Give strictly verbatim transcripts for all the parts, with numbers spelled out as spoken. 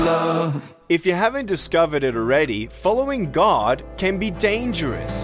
love. If you haven't discovered it already, following God can be dangerous.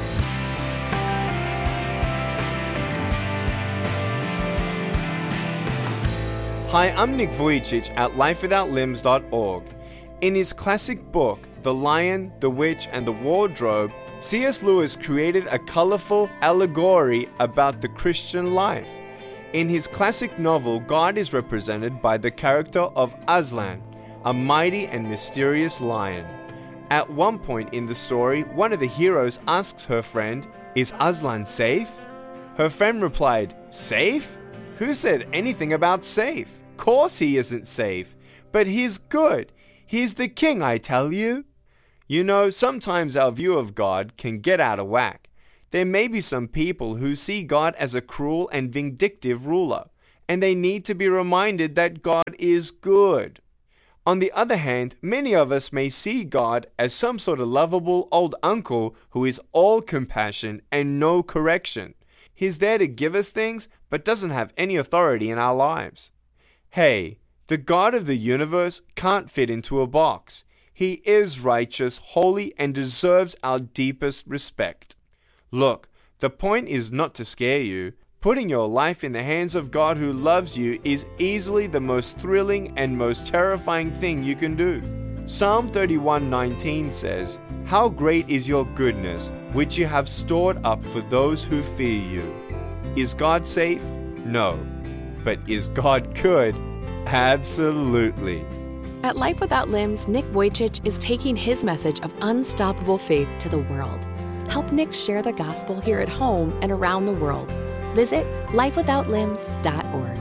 Hi, I'm Nick Vujicic at life without limbs dot org. In his classic book, The Lion, the Witch, and the Wardrobe, C S Lewis created a colorful allegory about the Christian life. In his classic novel, God is represented by the character of Aslan, a mighty and mysterious lion. At one point in the story, one of the heroes asks her friend, "Is Aslan safe?" Her friend replied, "Safe? Who said anything about safe? Course he isn't safe, but he's good. He's the king, I tell you." You know, sometimes our view of God can get out of whack. There may be some people who see God as a cruel and vindictive ruler, and they need to be reminded that God is good. On the other hand, many of us may see God as some sort of lovable old uncle who is all compassion and no correction. He's there to give us things, but doesn't have any authority in our lives. Hey, the God of the universe can't fit into a box. He is righteous, holy, and deserves our deepest respect. Look, the point is not to scare you. Putting your life in the hands of God who loves you is easily the most thrilling and most terrifying thing you can do. Psalm thirty-one nineteen says, "How great is your goodness, which you have stored up for those who fear you." Is God safe? No. But is God good? Absolutely. At Life Without Limbs, Nick Vujicic is taking his message of unstoppable faith to the world. Help Nick share the gospel here at home and around the world. Visit life without limbs dot org.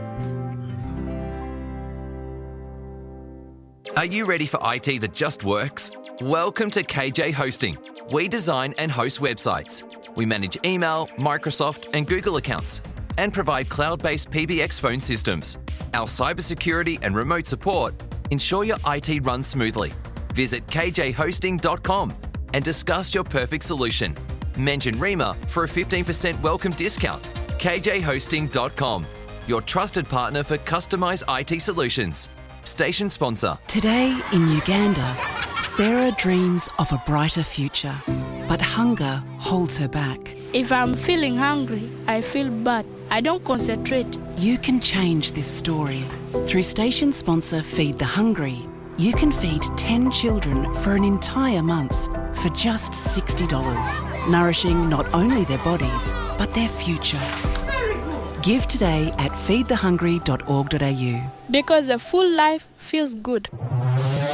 Are you ready for I T that just works? Welcome to K J Hosting. We design and host websites. We manage email, Microsoft, and Google accounts, and provide cloud-based P B X phone systems. Our cybersecurity and remote support ensure your I T runs smoothly. Visit k j hosting dot com and discuss your perfect solution. Mention REMA for a fifteen percent welcome discount. k j hosting dot com, your trusted partner for customized I T solutions. Station sponsor. Today in Uganda, Sarah dreams of a brighter future, but hunger holds her back. If I'm feeling hungry, I feel bad. I don't concentrate. You can change this story. Through station sponsor Feed the Hungry, you can feed ten children for an entire month for just sixty dollars, nourishing not only their bodies, but their future. Give today at feed the hungry dot org dot a u. Because a full life feels good.